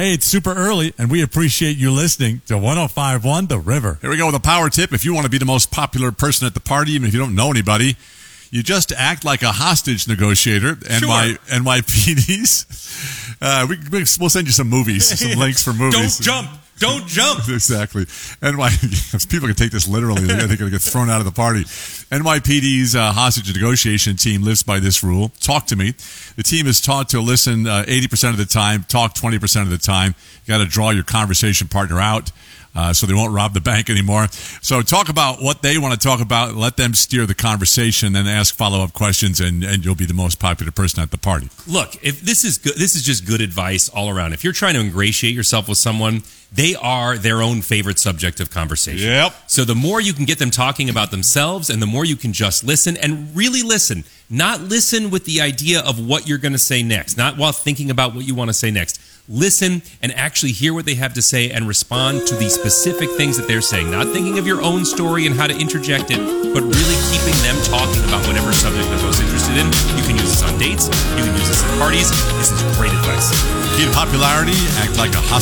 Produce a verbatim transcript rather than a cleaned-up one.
Hey, it's super early, and we appreciate you listening to one oh five point one The River. Here we go with a power tip. If you want to be the most popular person at the party, even if you don't know anybody, you just act like a hostage negotiator. Sure. N Y, N Y P Ds. Uh, we, we'll send you some movies, some links for movies. Don't jump. Don't jump. Exactly. N Y people can take this literally. They're going to get thrown out of the party. N Y P D's uh, hostage negotiation team lives by this rule. Talk to me. The team is taught to listen uh, eighty percent of the time, talk twenty percent of the time. You got to draw your conversation partner out. Uh, so they won't rob the bank anymore. So talk about what they want to talk about. Let them steer the conversation, then ask follow-up questions, and, and you'll be the most popular person at the party. Look, if this is good, this is just good advice all around. If you're trying to ingratiate yourself with someone, they are their own favorite subject of conversation. Yep. So the more you can get them talking about themselves, and the more you can just listen and really listen. Not listen with the idea of what you're going to say next. Not while thinking about what you want to say next. Listen and actually hear what they have to say and respond to the specific things that they're saying. Not thinking of your own story and how to interject it, but really keeping them talking about whatever subject they're most interested in. You can use this on dates. You can use this at parties. This is great advice. Key to popularity, act like a hostage